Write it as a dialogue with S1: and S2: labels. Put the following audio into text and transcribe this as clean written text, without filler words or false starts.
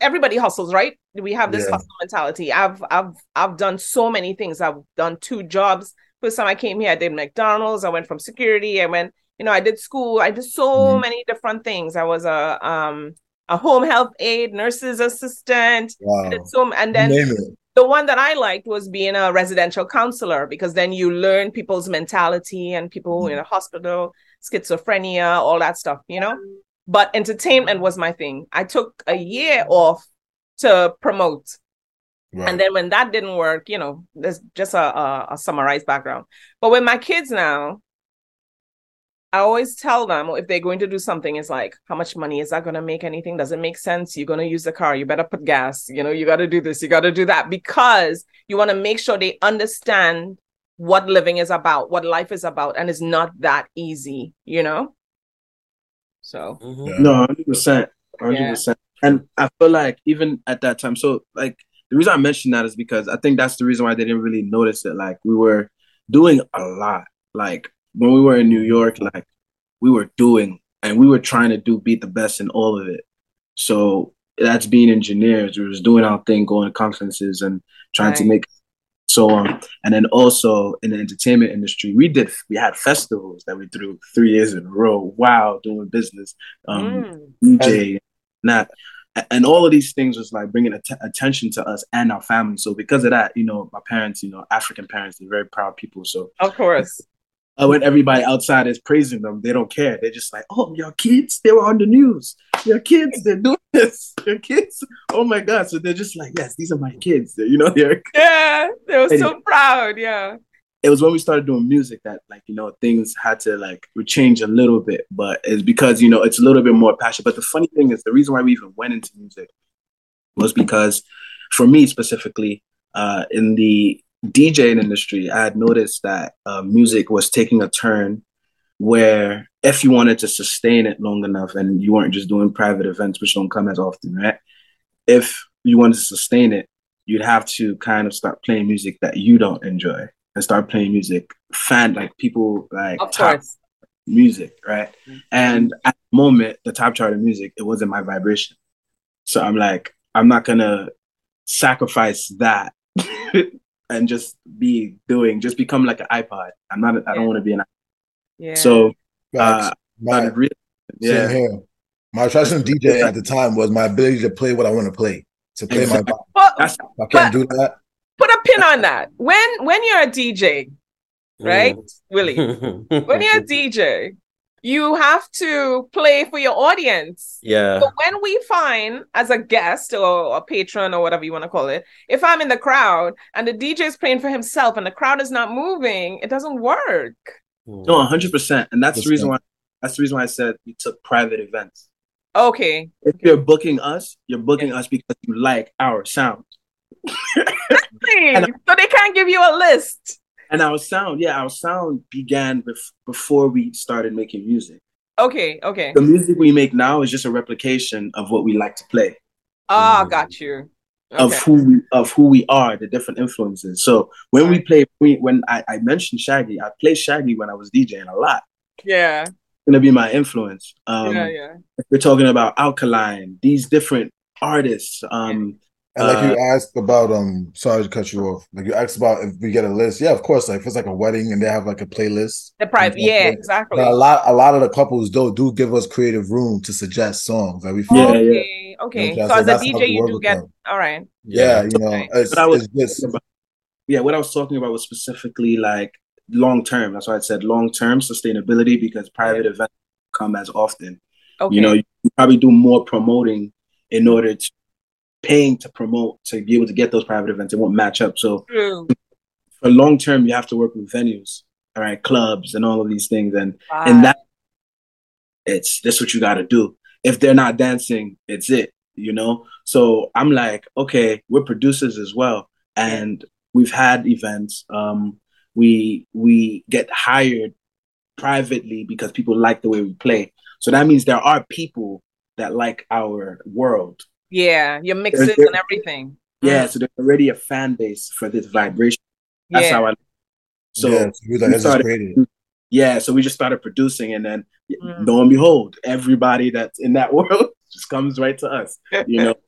S1: everybody hustles, right? We have this
S2: Yeah.
S1: hustle mentality. I've done so many things. I've done 2 jobs. First time I came here, I did McDonald's. I went from security. I went, I did school. I did so
S2: Mhm.
S1: many different things. I was a home health aide, nurse's assistant. I did
S2: Wow.
S1: so, and
S2: You
S1: then
S2: name it.
S1: the one that I liked was being a residential counselor because then you learn people's mentality and people in a hospital, schizophrenia, all that stuff. But entertainment was my thing. I took a year off to promote. And
S2: Right.
S1: then when that didn't work, there's just a summarized background. But with my kids now, I always tell them if they're going to do something, it's like, how much money is that going to make anything? Does it make sense? You're going to use the car. You better put gas. You got to do this. You got to do that because you want to make sure they understand what living is about, what life is about. And it's not that easy. So,
S2: Yeah.
S3: No, 100%,
S1: yeah.
S3: 100%. And I feel like even at that time, so like the reason I mentioned that is because I think that's the reason why they didn't really notice it. Like we were doing a lot. Like when we were in New York, like we were doing and we were trying to beat the best in all of it. So that's being engineers. We was doing our thing, going to conferences and trying to
S1: Right.
S3: make so on. And then also in the entertainment industry, we had festivals that we threw 3 years in a row while doing business,
S1: Mm.
S2: And
S3: DJ, that, and all of these things was like bringing attention to us and our family. So because of that, my parents, African parents, they're very proud people. So
S1: Of course.
S3: when everybody outside is praising them, they don't care. They're just like, oh, your kids, they were on the news. Your kids, they're doing this. Your kids, oh my God. So they're just like, yes, these are my kids. They're
S1: Yeah. They were so proud. Yeah.
S3: it was when we started doing music that like things had to like change a little bit, but it's because it's a little bit more passion. But the funny thing is the reason why we even went into music was because for me specifically in the DJing industry, I had noticed that music was taking a turn where if you wanted to sustain it long enough and you weren't just doing private events, which don't come as often, right? If you wanted to sustain it, you'd have to kind of start playing music that you don't enjoy and start playing music like people like
S1: Of
S3: top
S1: course.
S3: music, right? And at the moment, the top chart of music, it wasn't my vibration. So I'm like, I'm not gonna sacrifice that and just become like an iPod. I don't
S1: Yeah.
S3: want to be an iPod.
S1: Yeah.
S3: So
S2: facts. My
S3: started really,
S2: same
S3: yeah.
S2: here. My attraction to DJ at the time was my ability to play what I want to play, to play my
S3: Exactly.
S2: vibe.
S1: But
S3: That's
S2: If I can't
S1: but
S2: do that.
S1: put a pin on that. When you're a DJ, right, Willie? When you're a DJ, you have to play for your audience. So
S4: Yeah.
S1: when we find as a guest or a patron or whatever you want to call it, if I'm in the crowd and the DJ is playing for himself and the crowd is not moving, it doesn't work.
S3: No, 100%. And that's the reason
S2: 100%.
S3: why I said we took private events.
S1: Okay.
S3: If you're booking us, you're booking us because you like our sound. and,
S1: So they can't give you a list.
S3: and our sound began before we started making music.
S1: Okay.
S3: The music we make now is just a replication of what we like to play,
S1: Got you.
S3: of
S1: Okay.
S3: who we are, the different influences. So when we play, when I mentioned Shaggy, I played Shaggy when I was DJing a lot.
S1: Yeah.
S3: Gonna be my influence.
S1: Yeah.
S3: If we're talking about Alkaline, these different artists.
S2: And like you asked about, sorry to cut you off. Like you asked about if we get a list. Yeah, of course. Like if it's like a wedding and they have like a playlist.
S1: The private, yeah, exactly.
S2: But a lot of the couples do give us creative room to suggest songs. Like we feel,
S1: Okay.
S2: You know
S1: So as a
S2: that's how
S1: DJ,
S2: we
S1: you
S2: work
S1: do
S2: with
S1: get
S2: them.
S1: all right.
S2: Yeah,
S3: what
S2: it's just
S3: what I was talking about was specifically like long term. That's why I said long term sustainability because private events come as often.
S1: Okay.
S3: You probably do more promoting in order to paying to promote to be able to get those private events. It won't match up. So
S1: True.
S3: for long term, you have to work with venues, all right, clubs and all of these things. And that that's what you got to do. If they're not dancing, it's it, So I'm like, okay, we're producers as well. And we've had events. We get hired privately because people like the way we play. So that means there are people that like our world.
S1: Yeah, your mixes and everything.
S3: Yeah, so there's already a fan base for this vibration. That's how I. So so we just started producing, and then lo and behold, everybody that's in that world just comes right to us.